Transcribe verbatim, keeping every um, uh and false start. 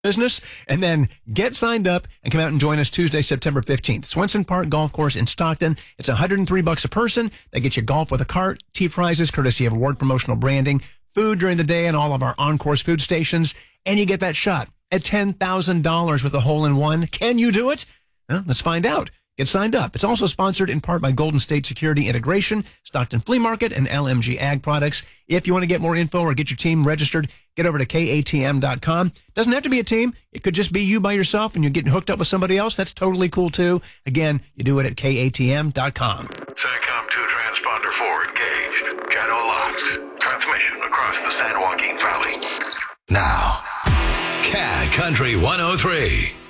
business, and then get signed up and come out and join us Tuesday, September fifteenth. Swenson Park Golf Course in Stockton. It's one hundred three bucks a person. They get you golf with a cart, tee prizes, courtesy of award promotional branding, food during the day and all of our on-course food stations, and you get that shot at ten thousand dollars with a hole-in-one. Can you do it? Well, let's find out. Get signed up. It's also sponsored in part by Golden State Security Integration, Stockton Flea Market, and L M G Ag Products. If you want to get more info or get your team registered, get over to K A T M dot com. Doesn't have to be a team. It could just be you by yourself and you're getting hooked up with somebody else. That's totally cool, too. Again, you do it at K A T M dot com. SATCOM two transponder four engaged. Channel locked. Transmission across the San Joaquin Valley. Now, Cat Country one oh three.